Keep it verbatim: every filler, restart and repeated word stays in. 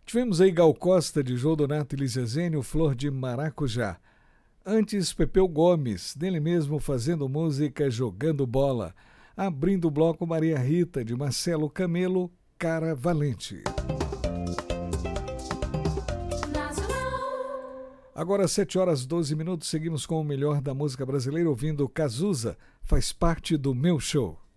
Tivemos aí Gal Costa, de João Donato e Lísia Zênio, Flor de Maracujá. Antes, Pepeu Gomes, dele mesmo fazendo música Jogando Bola. Abrindo o bloco, Maria Rita, de Marcelo Camelo, Cara Valente. Agora, sete horas e doze minutos, seguimos com o melhor da música brasileira, ouvindo Cazuza, Faz Parte do Meu Show.